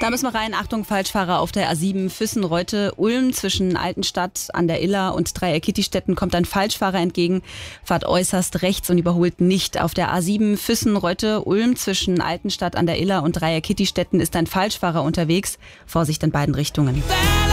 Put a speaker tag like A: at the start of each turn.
A: Da müssen wir rein. Achtung, Falschfahrer auf der A7 Füssen-Reute-Ulm zwischen Altenstadt an der Iller und Dreieck-Kitti-Stetten kommt ein Falschfahrer entgegen. Fahrt äußerst rechts und überholt nicht. Auf der A7 Füssen-Reute-Ulm zwischen Altenstadt an der Iller und Dreieck-Kitti-Stetten ist ein Falschfahrer unterwegs. Vorsicht in beiden Richtungen.